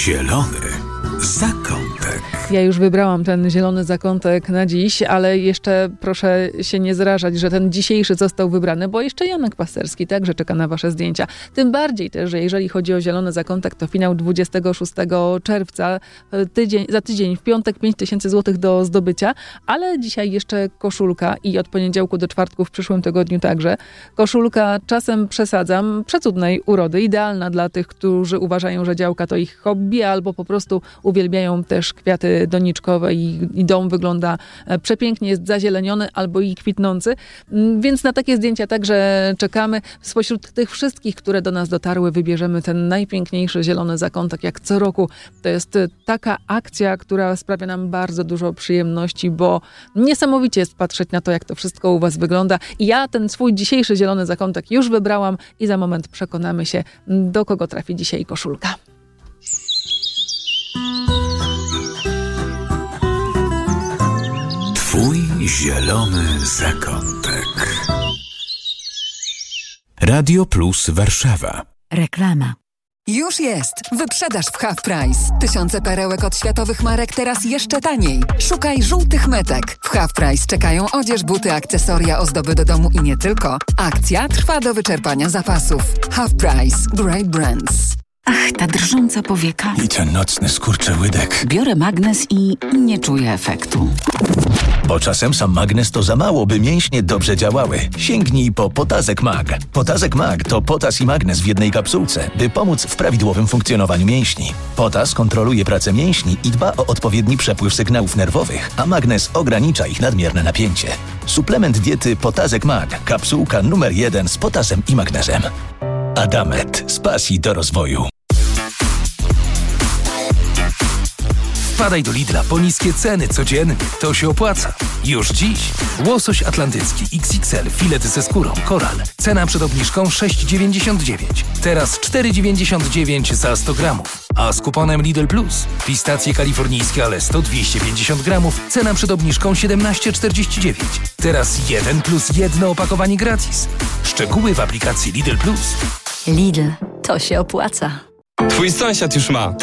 Zielony zakątek. Ja już wybrałam ten zielony zakątek na dziś, ale jeszcze proszę się nie zrażać, że ten dzisiejszy został wybrany, bo jeszcze Janek Pasterski także czeka na wasze zdjęcia. Tym bardziej też, że jeżeli chodzi o zielony zakątek, to finał 26 czerwca, za tydzień, w piątek 5000 zł do zdobycia, ale dzisiaj jeszcze koszulka i od poniedziałku do czwartku w przyszłym tygodniu także. Koszulka, czasem przesadzam, przecudnej urody, idealna dla tych, którzy uważają, że działka to ich hobby, albo po prostu uwielbiają też kwiaty doniczkowe i dom wygląda przepięknie, jest zazieleniony albo i kwitnący. Więc na takie zdjęcia także czekamy. Spośród tych wszystkich, które do nas dotarły, wybierzemy ten najpiękniejszy zielony zakątek, jak co roku. To jest taka akcja, która sprawia nam bardzo dużo przyjemności, bo niesamowicie jest patrzeć na to, jak to wszystko u was wygląda. I ja ten swój dzisiejszy zielony zakątek już wybrałam i za moment przekonamy się, do kogo trafi dzisiaj koszulka. Twój zielony zakątek. Radio Plus Warszawa. Reklama. Już jest! Wyprzedaż w Half Price. Tysiące perełek od światowych marek teraz jeszcze taniej. Szukaj żółtych metek. W Half Price czekają odzież, buty, akcesoria, ozdoby do domu i nie tylko. Akcja trwa do wyczerpania zapasów. Half Price. Great brands. Ach, ta drżąca powieka. I ten nocny skurczyłydek. Biorę magnes i nie czuję efektu. Bo czasem sam magnes to za mało, by mięśnie dobrze działały. Sięgnij po Potazek Mag. Potazek Mag to potas i magnes w jednej kapsułce, by pomóc w prawidłowym funkcjonowaniu mięśni. Potas kontroluje pracę mięśni i dba o odpowiedni przepływ sygnałów nerwowych, a magnes ogranicza ich nadmierne napięcie. Suplement diety Potazek Mag. Kapsułka numer 1 z potasem i magnezem. Adamet. Z pasji do rozwoju. Wpadaj do Lidla po niskie ceny codziennie. To się opłaca. Już dziś. Łosoś atlantycki XXL, filet ze skórą, koral. Cena przed obniżką 6,99. Teraz 4,99 za 100 gramów. A z kuponem Lidl Plus pistacje kalifornijskie Alesto 250 gramów. Cena przed obniżką 17,49. Teraz 1 plus 1 opakowanie gratis. Szczegóły w aplikacji Lidl Plus. Lidl. To się opłaca. Twój sąsiad już ma.